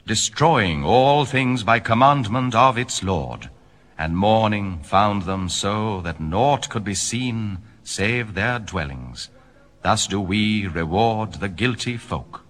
destroying all things by commandment of its Lord. And morning found them so that naught could be seen save their dwellings. Thus do we reward the guilty folk.